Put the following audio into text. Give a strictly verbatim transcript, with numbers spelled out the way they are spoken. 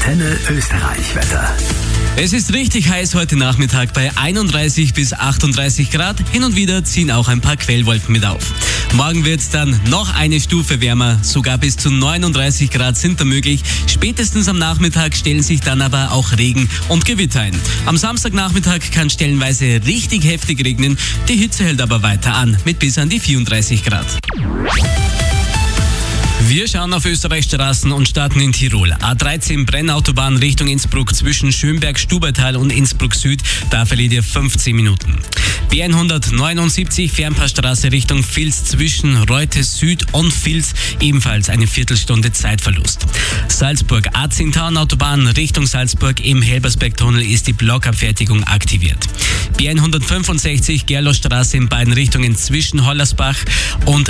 Antenne Österreich Wetter. Es ist richtig heiß heute Nachmittag bei einunddreißig bis achtunddreißig Grad. Hin und wieder ziehen auch ein paar Quellwolken mit auf. Morgen wird es dann noch eine Stufe wärmer. Sogar bis zu neununddreißig Grad sind da möglich. Spätestens am Nachmittag stellen sich dann aber auch Regen und Gewitter ein. Am Samstagnachmittag kann stellenweise richtig heftig regnen. Die Hitze hält aber weiter an mit bis an die vierunddreißig Grad. Wir schauen auf Österreichs Straßen und starten in Tirol. A dreizehn Brennautobahn Richtung Innsbruck zwischen Schönberg-Stubaital und Innsbruck Süd. Da verliert ihr fünfzehn Minuten. B hundertneunundsiebzig Fernpassstraße Richtung Vils zwischen Reutes Süd und Vils. Ebenfalls eine Viertelstunde Zeitverlust. Salzburg A zehn Tauernautobahn Richtung Salzburg. Im Helbersbergtunnel ist die Blockabfertigung aktiviert. B hundertfünfundsechzig Gerlostraße in beiden Richtungen zwischen Hollersbach und